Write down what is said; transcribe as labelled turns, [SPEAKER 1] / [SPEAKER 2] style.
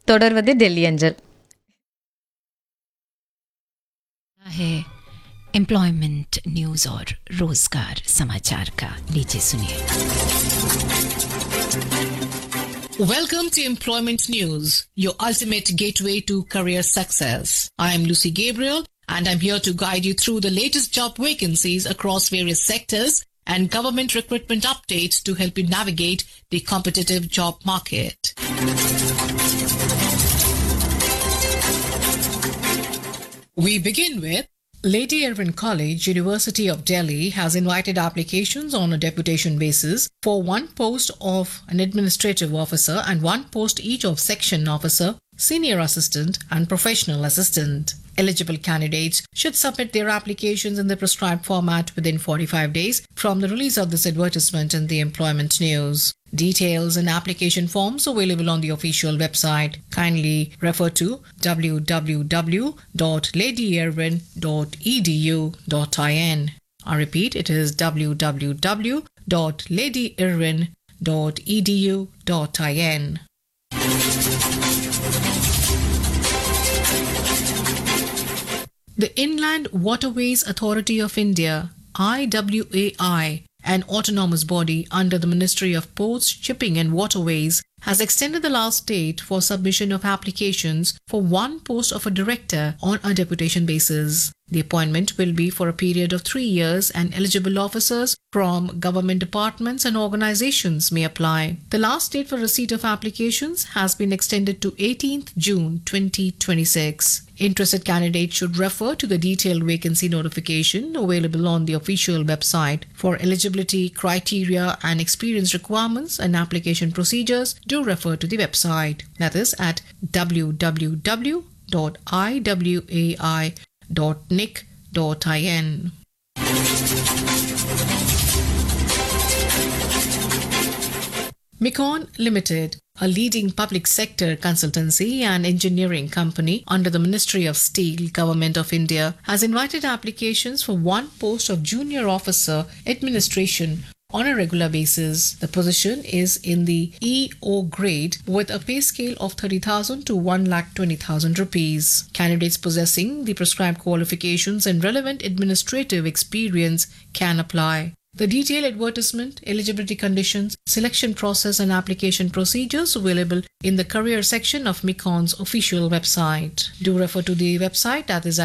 [SPEAKER 1] தொடர்வது டெல்லி அஞ்சல்.
[SPEAKER 2] है एम्प्लॉयमेंट न्यूज और रोजगार समाचार का, लीजिए सुनिए।
[SPEAKER 3] Welcome to Employment News, your ultimate gateway to career success. I am Lucy Gabriel and I'm here to guide you through the latest job vacancies across various sectors and government recruitment updates to help you navigate the competitive job market. We begin with Lady Irwin College, University of Delhi has invited applications on a deputation basis for one post of an administrative officer and one post each of section officer, senior assistant and professional assistant. Eligible candidates should submit their applications in the prescribed format within 45 days from the release of this advertisement in the Employment News. Details and application forms available on the official website. Kindly refer to www.ladyirwin.edu.in. I repeat, it is www.ladyirwin.edu.in. The Inland Waterways Authority of India, IWAI, an autonomous body under the Ministry of Ports, Shipping and Waterways, has extended the last date for submission of applications for one post of a director on a deputation basis. The appointment will be for a period of 3 years and eligible officers from government departments and organizations may apply. The last date for receipt of applications has been extended to 18th June 2026. Interested candidates should refer to the detailed vacancy notification available on the official website. For eligibility criteria and experience requirements and application procedures, do refer to the website. That is at www.iwai.nic.in. Micon Limited, a leading public sector consultancy and engineering company under the Ministry of Steel, Government of India, has invited applications for one post of junior officer administration on a regular basis. The position is in the EO grade with a pay scale of 30,000 to 1,20,000 rupees. Candidates possessing the prescribed qualifications and relevant administrative experience can apply. The detailed advertisement, eligibility conditions, selection process and application procedures available in the career section of Micon's official website. Do refer to the website, that is